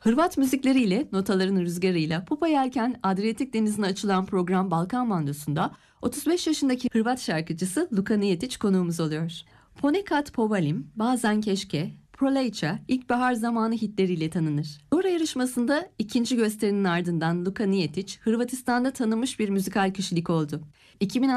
Hırvat müzikleriyle, notaların rüzgarıyla Pupa Yelken Adriyatik Denizi'ne açılan program Balkan Mandosu'nda 35 yaşındaki Hırvat şarkıcısı Luka Niyetić konuğumuz oluyor. Ponekad Povalim, Bazen Keşke, Proleća, İlkbahar Zamanı hitleriyle tanınır. Dora yarışmasında ikinci gösterinin ardından Luka Niyetić, Hırvatistan'da tanınmış bir müzikal kişilik oldu. 2006